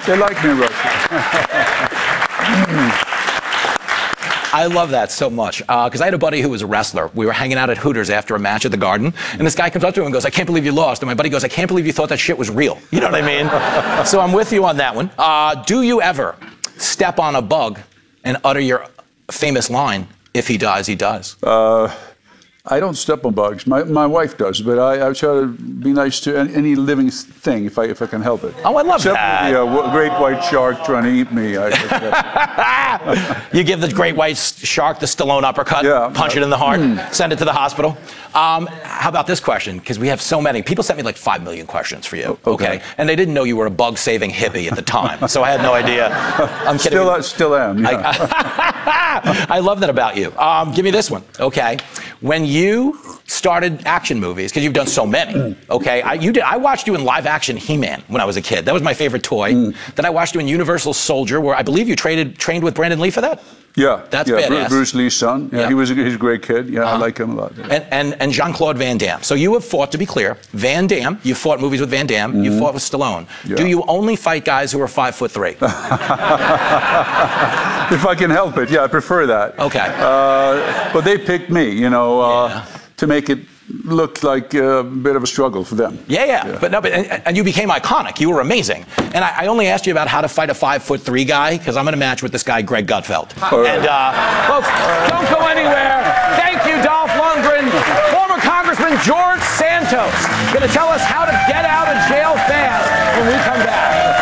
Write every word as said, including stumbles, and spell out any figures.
They like me in Russia. I love that so much because uh, I had a buddy who was a wrestler. We were hanging out at Hooters after a match at the Garden, and this guy comes up to him and goes, "I can't believe you lost." And my buddy goes, "I can't believe you thought that shit was real." You know what I mean? So I'm with you on that one. Uh, do you ever step on a bug and utter your famous line, "If he dies, he dies"? Uh, I don't step on bugs. My my wife does, but I, I try to be nice to any, any living thing if I if I can help it. Oh, I love Except that. the uh, great white shark trying to eat me. I, I, You give the great white shark the Stallone uppercut, yeah, punch uh, it in the heart, mm. send it to the hospital. Um, how about this question? Because we have so many. People sent me like five million questions for you. Okay. Okay. And they didn't know you were a bug-saving hippie at the time, so I had no idea. I'm kidding. still, still am. Yeah. I, I love that about you. Um, give me this one. Okay. When you started action movies, because you've done so many, okay? I, you did. I watched you in live-action He-Man when I was a kid. That was my favorite toy. Mm. Then I watched you in Universal Soldier, where I believe you traded, trained with Brandon Lee for that? Yeah. That's yeah, badass. Bruce Lee's son. Yeah, yeah. He was a, he's a great kid. Yeah, uh-huh. I like him a lot. Yeah. And, and, and Jean-Claude Van Damme. So you have fought, to be clear, Van Damme, you fought movies with Van Damme, mm-hmm. you fought with Stallone. Yeah. Do you only fight guys who are five foot three? If I can help it, yeah, I prefer that. Okay. Uh, but they picked me, you know, uh, yeah. to make it look like a bit of a struggle for them. Yeah, yeah. yeah. But no, but and, and you became iconic. You were amazing. And I, I only asked you about how to fight a five foot three guy because I'm in a match with this guy, Greg Gutfeld. Right. And uh, folks, don't go anywhere. Thank you, Dolph Lundgren. Former Congressman George Santos going to tell us how to get out of jail fast when we come back.